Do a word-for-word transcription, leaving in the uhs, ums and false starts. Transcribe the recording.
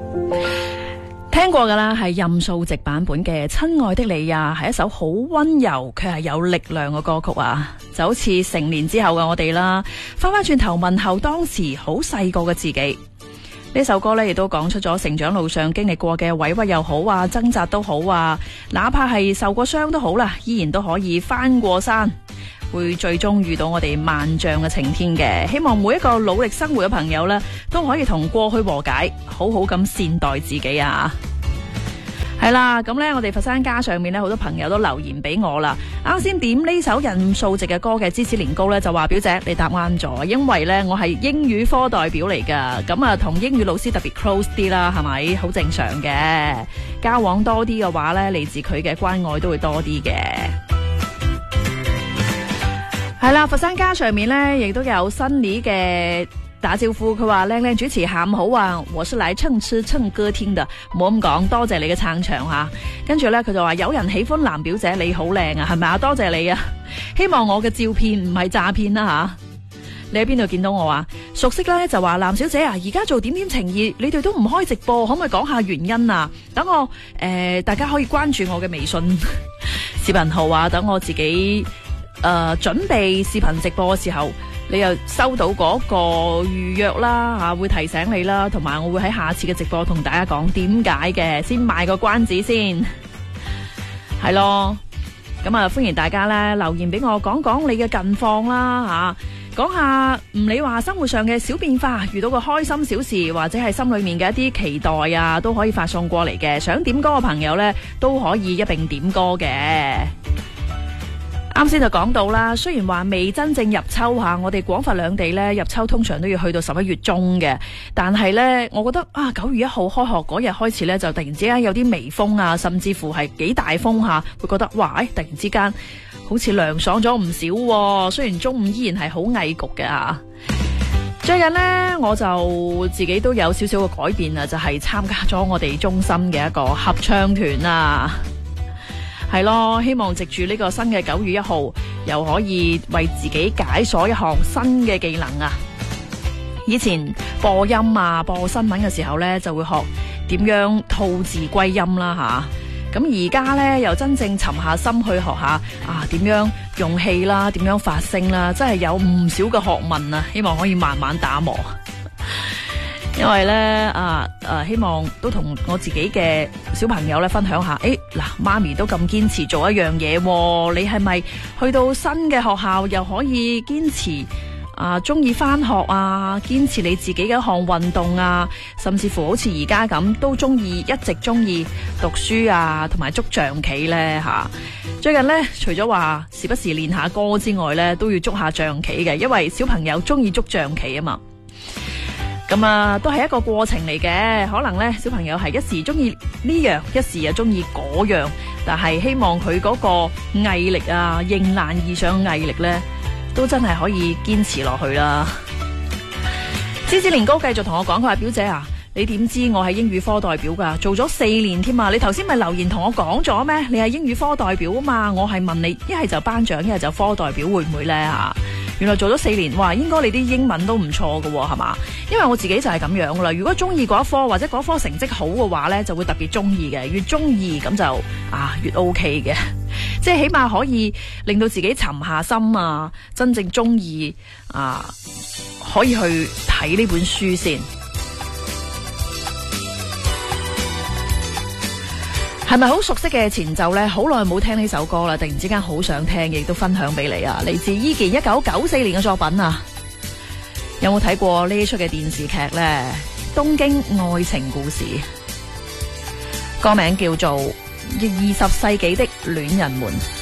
聽過噶啦，係任素汐版本嘅《親愛的你》啊，係一首好溫柔，佢係有力量嘅歌曲啊，就好似成年之後嘅我哋啦，翻翻轉頭問候當時好細個嘅自己。呢首歌呢，亦都講出咗成長路上經歷過嘅委屈又好啊，掙扎都好啊，哪怕係受過傷都好啦，依然都可以翻過山，會最終遇到我哋萬丈嘅晴天嘅。希望每一個努力生活嘅朋友呢，都可以同過去和解，好好咁善待自己啊！係啦，咁呢，我哋佛山家上面呢，好多朋友都留言俾我啦。啱先點呢首任素汐嘅歌嘅芝士年糕呢，就話表姐你答啱咗，因為呢，我係英語科代表嚟噶，咁啊同英語老師特別 close 啲啦，係咪？好正常嘅，交往多啲嘅話呢，嚟自佢嘅關愛都會多啲嘅。係啦，佛山家上面呢，亦都有新年嘅打招呼，佢話靚靚主持下午好啊，我是來蹭吃蹭歌聽的，唔好咁講，多謝你嘅撐場吓。跟住呢，佢就話有人喜歡藍表姐，你好靚啊，係咪啊？多謝你啊，希望我嘅照片唔係詐騙啦吓。你喺邊度見到我啊？熟悉呢，就話藍小姐啊，而家做點點情意，你哋都唔開直播，可唔可以講下原因啊？等我誒、呃，大家可以關注我嘅微信視頻號啊，等我自己誒、呃、準備視頻直播嘅時候。你又收到嗰個預約啦吓，會提醒你啦，同埋我會喺下次嘅直播同大家講點解嘅，先賣個關子先，係咯。咁啊，歡迎大家咧留言俾我，講講你嘅近況啦吓，講下唔理話生活上嘅小變化，遇到個開心小事，或者係心裏面嘅一啲期待啊，都可以發送過嚟嘅。想點歌嘅朋友咧，都可以一並點歌嘅。啱先就講到啦，雖然話未真正入秋吓，我哋廣佛兩地咧入秋通常都要去到十一月中嘅，但係咧，我覺得啊九月一號開學嗰日開始咧，就突然之間有啲微風啊，甚至乎係幾大風吓，會覺得哇，突然之間好似涼爽咗唔少喎。雖然中午依然係好翳焗嘅吓。最近呢，我就自己都有少少嘅改變啊，就係參加咗我哋中心嘅一個合唱團啊。係咯，希望藉住呢個新嘅九月一號，又可以為自己解鎖一項新嘅技能啊！以前播音啊、播新聞嘅時候呢，就會學點樣吐字歸音啦吓。咁而家呢，又真正沉下心去學下啊，點樣用氣啦，點樣發聲啦，真係有唔少嘅學問啊！希望可以慢慢打磨。因為咧啊啊，希望都同我自己嘅小朋友咧分享下，誒嗱，媽咪都咁堅持做一樣嘢，你係咪去到新嘅學校又可以堅持啊？中意翻學啊，堅持你自己嘅一項運動啊，甚至乎好似而家咁都中意一直中意讀書啊，同埋捉象棋咧吓。最近咧，除咗話時不時練下歌之外咧，都要捉下象棋嘅，因為小朋友中意捉象棋啊嘛。咁啊，都係一個過程嚟嘅，可能咧小朋友係一時中意呢樣，一時又中意嗰樣，但係希望佢嗰個毅力啊，迎難而上嘅毅力咧，都真係可以堅持落去啦。芝士年糕繼續同我講，佢話表姐啊，你點知我係英語科代表噶？做咗四年添啊！你頭先咪留言同我講咗咩？你係英語科代表啊嘛？我係問你，一係就班長，一係就科代表，會唔會咧吓？原來做咗四年，哇！應該你啲英文都唔錯㗎喎，係嘛？因為我自己就係咁樣噶啦。如果中意嗰一科或者嗰科成績好嘅話呢，就會特別中意嘅。越中意咁就啊越 OK 嘅，即係起碼可以令到自己沉下心啊，真正中意啊，可以去睇呢本書先。係咪好熟悉嘅前奏呢？好耐冇聽呢首歌啦，突然之間好想聽，亦都分享俾你啊！嚟自伊健一九九四年嘅作品啊！有冇睇過呢出嘅電視劇呢？《東京愛情故事》，歌名叫做《二十世紀的戀人們》。